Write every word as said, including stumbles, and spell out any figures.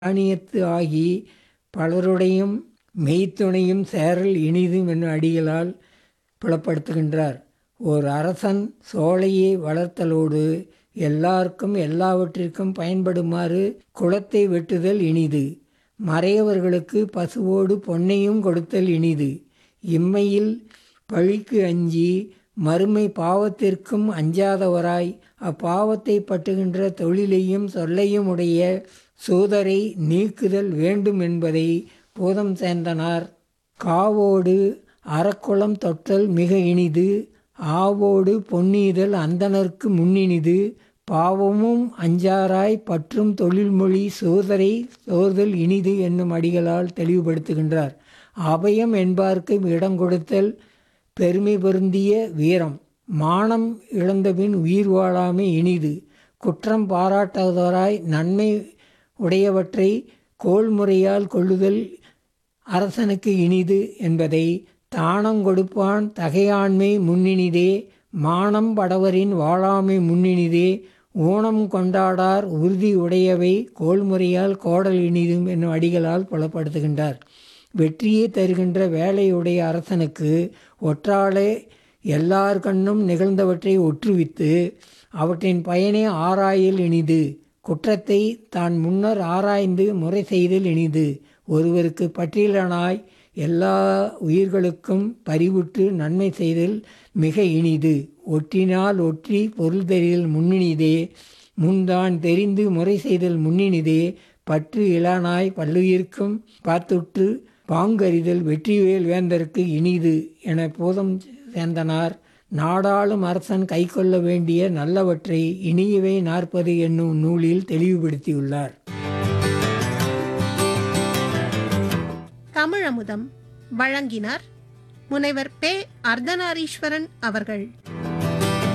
அணியத்து ஆகி பலருடையும் மெய்த்துணையும் சேரல் இனிதும் என்னும் அடிகளால் புலப்படுத்துகின்றார். ஓர் அரசன் சோலையை வளர்த்தலோடு எல்லார்க்கும் எல்லாவற்றிற்கும் பயன்படுமாறு குளத்தை வெட்டுதல் இனிது. மறையவர்களுக்கு பசுவோடு பொன்னையும் கொடுத்தல் இனிது. இம்மையில் பழிக்கு அஞ்சி மறுமை பாவத்திற்கும் அஞ்சாதவராய் அப்பாவத்தை பட்டுகின்ற தொழிலையும் சொல்லையும் உடைய சூதரை நீக்குதல் வேண்டும் என்பதை பூதம் சேர்ந்தனார். காவோடு அறக்குளம் தொட்டல் மிக இனிது. ஆவோடு பொன்னீதல் அந்தணர்க்கு முன்னினிது. பாவமும் அஞ்சாராய் பற்றும் தொழில்மொழி சூதரை சோர்தல் இனிது என்னும் அடிகளால் தெளிவுபடுத்துகின்றார். அபயம் என்பார்க்கு இடம் கொடுத்தல் பெருமை பொருந்திய வீரம். மானம் இழந்தபின் உயிர் வாழாமை இனிது. குற்றம் பாராட்டாதவராய் நன்மை உடையவற்றை கோள்முறையால் கொள்ளுதல் அரசனுக்கு இனிது என்பதை தானம் கொடுப்பான் தகையாண்மை முன்னினிதே. மானம் படவரின் வாழாமை முன்னினிதே. ஊனம் கொண்டாடார் உறுதி உடையவை கோள்முறையால் கோடல் இனிதும் என்னும் அடிகளால் புலப்படுத்துகின்றார். வெற்றியை தருகின்ற வேலையுடைய அரசனுக்கு ஒற்றாலே எல்லார் கண்ணும் நிகழ்ந்தவற்றை ஒற்றுவித்து அவற்றின் பயனை ஆராயல் இனிது. குற்றத்தை தான் முன்னர் ஆராய்ந்து முறை செய்தல் இனிது. ஒருவருக்கு பற்றிலனாய் எல்லா உயிர்களுக்கும் பரிவுற்று நன்மை செய்தல் மிக இனிது. ஒற்றினால் ஒற்றி பொருள் தெரிதல் முன்னினிதே. முன்தான் தெரிந்து முறை செய்தல் முன்னினிதே. பற்று இலனாய் பல்லுயிர்க்கும் பார்த்துற்று பாங்கறிதல் வெற்றிவேல் வேந்தற்கு இனிது என பூதம் சேர்ந்தனார். நாடாளும் அரசன் கை கொள்ள வேண்டிய நல்லவற்றை இனியவை நாற்பது என்னும் நூலில் தெளிவுபடுத்தியுள்ளார். தமிழமுதம் வழங்கினார் முனைவர் பெ அர்த்தநாரீஸ்வரன் அவர்கள்.